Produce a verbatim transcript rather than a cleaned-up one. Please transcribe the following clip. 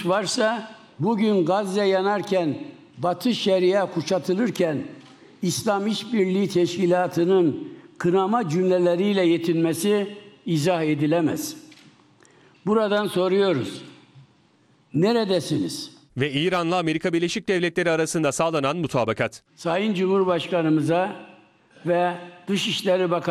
Kudüs varsa bugün Gazze yanarken, Batı Şeria kuşatılırken İslam İşbirliği Teşkilatı'nın kınama cümleleriyle yetinmesi izah edilemez. Buradan soruyoruz. Neredesiniz? Ve İran'la Amerika Birleşik Devletleri arasında sağlanan mutabakat. Sayın Cumhurbaşkanımıza ve Dışişleri Bakanı